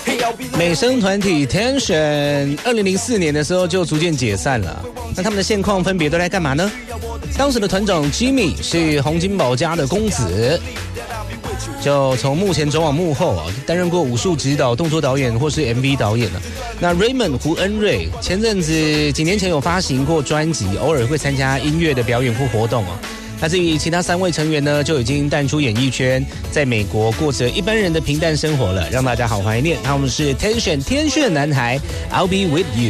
美声团体 Tension 2004年的时候就逐渐解散了，那他们的现况分别都在干嘛呢？当时的团长 Jimmy 是洪金宝家的公子，就从幕前转往幕后啊，担任过武术指导、动作导演或是 MV 导演了。那 Raymond 胡恩瑞前阵子几年前有发行过专辑，偶尔会参加音乐的表演或活动啊。那至于其他3位成员呢，就已经淡出演艺圈，在美国过着一般人的平淡生活了，让大家好怀念。那我们是 Tension 天炫男孩 I'll be with you。